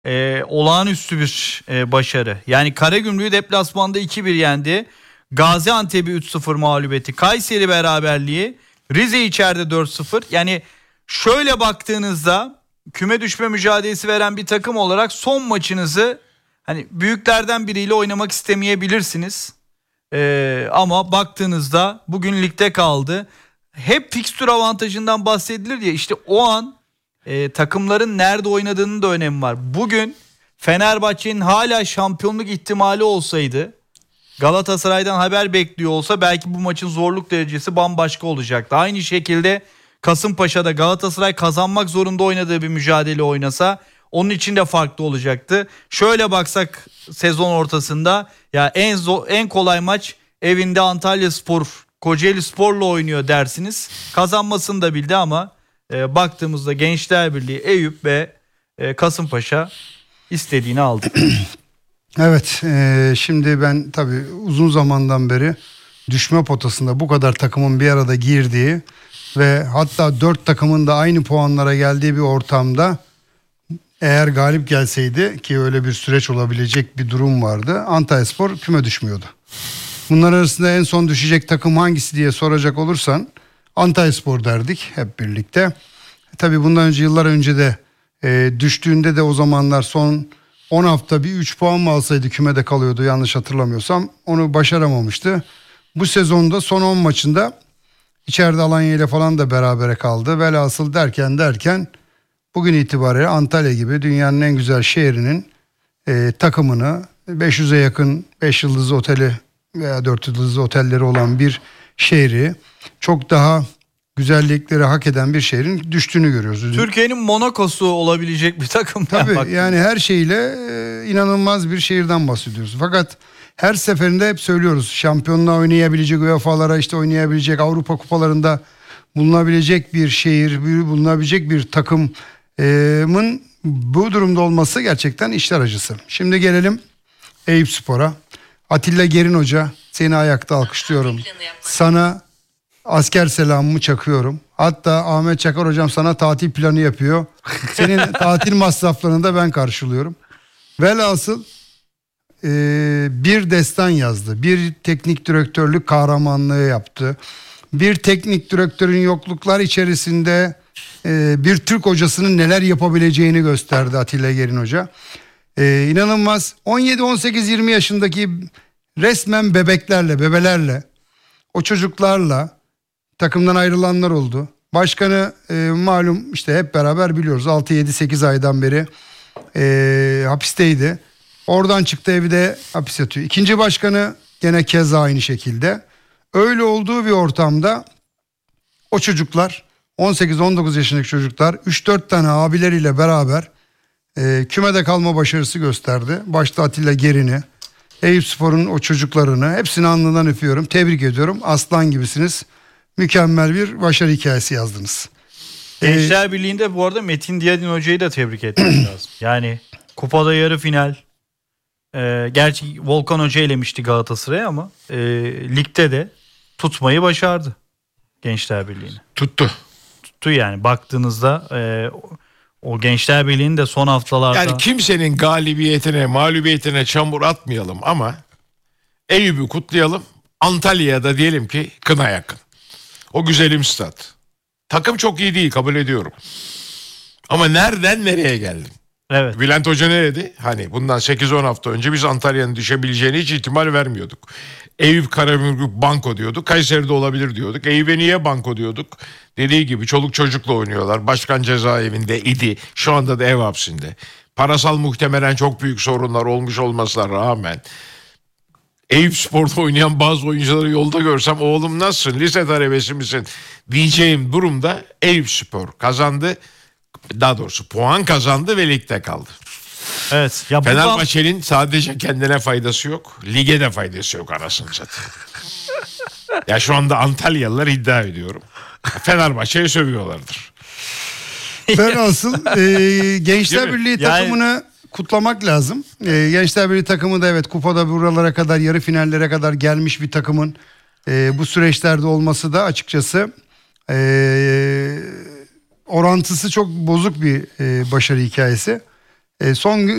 olağanüstü bir başarı. Yani Karagümrük'ü deplasmanda 2-1 yendi. Gaziantep'i 3-0 mağlubiyeti. Kayseri beraberliği. Rize içeride 4-0. Yani şöyle baktığınızda küme düşme mücadelesi veren bir takım olarak son maçınızı hani büyüklerden biriyle oynamak istemeyebilirsiniz. Ama baktığınızda bugün ligde kaldı. Hep fikstür avantajından bahsedilir ya, işte o an takımların nerede oynadığının da önemi var. Bugün Fenerbahçe'nin hala şampiyonluk ihtimali olsaydı, Galatasaray'dan haber bekliyor olsa belki bu maçın zorluk derecesi bambaşka olacaktı. Aynı şekilde Kasımpaşa'da Galatasaray kazanmak zorunda oynadığı bir mücadele oynasa onun için de farklı olacaktı. Şöyle baksak sezon ortasında ya en kolay maç evinde Antalyaspor Kocaelispor'la oynuyor dersiniz. Kazanmasını da bildi ama baktığımızda Gençler Birliği, Eyüp ve Kasımpaşa istediğini aldı. Evet, şimdi ben tabii uzun zamandan beri düşme potasında bu kadar takımın bir arada girdiği ve hatta 4 takımın da aynı puanlara geldiği bir ortamda eğer galip gelseydi, ki öyle bir süreç olabilecek bir durum vardı, Antalyaspor küme düşmüyordu. Bunlar arasında en son düşecek takım hangisi diye soracak olursan Antalyaspor derdik hep birlikte. Tabii bundan önce, yıllar önce de düştüğünde de o zamanlar son 10 hafta bir 3 puan mı alsaydı kümede kalıyordu yanlış hatırlamıyorsam. Onu başaramamıştı. Bu sezonda son 10 maçında içeride Alanya ile falan da berabere kaldı. Velhasıl derken bugün itibariyle Antalya gibi dünyanın en güzel şehrinin takımını 500'e yakın 5 yıldızlı oteli veya 4 yıldızlı otelleri olan bir şehri, çok daha güzellikleri hak eden bir şehrin düştüğünü görüyoruz. Türkiye'nin Monaco'su olabilecek bir takım. Tabii yani her şeyle inanılmaz bir şehirden bahsediyoruz. Fakat her seferinde hep söylüyoruz, şampiyonluğa oynayabilecek, UEFA'lara işte oynayabilecek, Avrupa kupalarında bulunabilecek bir şehir, bulunabilecek bir takımın bu durumda olması gerçekten işler acısı. Şimdi gelelim Eyüpspor'a. Atilla Gerin Hoca, seni ayakta alkışlıyorum. Sana asker selamımı çakıyorum. Hatta Ahmet Çakar hocam sana tatil planı yapıyor. Senin tatil masraflarını da ben karşılıyorum. Velhasıl bir destan yazdı. Bir teknik direktörlük kahramanlığı yaptı. Bir teknik direktörün yokluklar içerisinde bir Türk hocasının neler yapabileceğini gösterdi Atilla Gerin Hoca. İnanılmaz. 17, 18, 20 yaşındaki resmen bebelerle, o çocuklarla takımdan ayrılanlar oldu. Başkanı malum işte hep beraber biliyoruz, 6, 7, 8 aydan beri hapisteydi. Oradan çıktı, evde hapis yatıyor. İkinci başkanı gene keza aynı şekilde. Öyle olduğu bir ortamda o çocuklar, 18-19 yaşındaki çocuklar 3-4 tane abileriyle beraber kümede kalma başarısı gösterdi. Başta Atilla Gerin'i, Eyüpspor'un o çocuklarını, hepsini alnından öpüyorum. Tebrik ediyorum. Aslan gibisiniz. Mükemmel bir başarı hikayesi yazdınız. Gençler Birliği'nde bu arada Metin Diyadin Hoca'yı da tebrik etmek lazım. Yani kupada yarı final. Gerçi Volkan Hoca elemişti Galatasaray'ı ama ligde de tutmayı başardı Gençler Birliği'ni. Tuttu yani baktığınızda o Gençler Birliği'nin de son haftalarda... Yani kimsenin galibiyetine, mağlubiyetine çamur atmayalım ama Eyüp'ü kutlayalım. Antalya'da diyelim ki kına yakın. O güzelim stat. Takım çok iyi değil, kabul ediyorum. Ama nereden nereye geldin? Evet. Bülent Hoca ne dedi? Hani bundan 8-10 hafta önce biz Antalya'nın düşebileceğine hiç ihtimal vermiyorduk. Eyüp, Karagümrük banko diyorduk. Kayseri'de olabilir diyorduk. Eyüp'e niye banko diyorduk? Dediği gibi çoluk çocukla oynuyorlar. Başkan cezaevinde idi. Şu anda da ev hapsinde. Parasal muhtemelen çok büyük sorunlar olmuş olmasına rağmen Eyüpspor'da oynayan bazı oyuncuları yolda görsem oğlum nasılsın, lise talebesi misin diyeceğim durumda Eyüpspor kazandı. Daha doğrusu puan kazandı ve ligde kaldı. Evet. Ya Fenerbahçe'nin sadece kendine faydası yok, lige de faydası yok anasını satayım. Ya şu anda Antalyalılar iddia ediyorum, Fenerbahçe'yi sövüyorlardır. Velhasıl Gençler Birliği takımını kutlamak lazım. Gençler Birliği takımı da evet kupada buralara kadar, yarı finallere kadar gelmiş bir takımın bu süreçlerde olması da açıkçası orantısı çok bozuk bir başarı hikayesi. Son